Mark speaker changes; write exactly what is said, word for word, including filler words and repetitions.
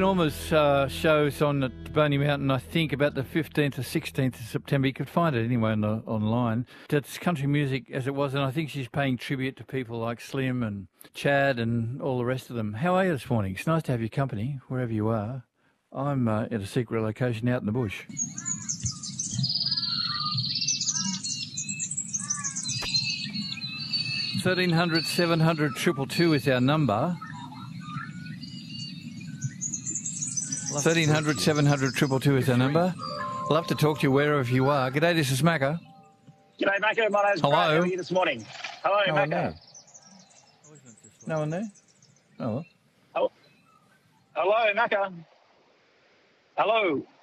Speaker 1: Enormous uh, shows on at Boney Mountain, I think, about the fifteenth or sixteenth of September. You could find it anyway on the, online. It's country music as it was, and I think she's paying tribute to people like Slim and Chad and all the rest of them. How are you this morning? It's nice to have your company, wherever you are. I'm uh, at a secret location out in the bush. thirteen hundred, seven hundred, two two two is our number. thirteen hundred, seven hundred, two two two is our number. Love to talk to you wherever you are. G'day, this is Macca.
Speaker 2: G'day, Macca. My name's
Speaker 1: Hello.
Speaker 2: Brad. How are you this morning? Hello,
Speaker 1: no
Speaker 2: Macca.
Speaker 1: No one there? Oh, well.
Speaker 2: Hello, Macca. Hello.